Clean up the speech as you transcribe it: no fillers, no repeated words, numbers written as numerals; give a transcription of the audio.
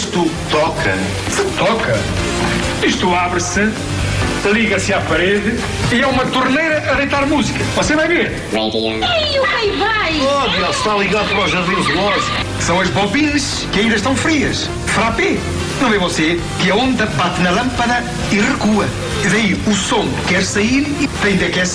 Isto toca. Toca. Isto abre-se, liga-se à parede e é uma torneira a deitar música. Você vai ver. Ei, o rei vai! Oh, ele está ligado para o jardim zoológico. São as bobines que ainda estão frias. Frappé. Não vê você que a onda bate na lâmpada e recua. E daí o som quer sair e tem de aquecer.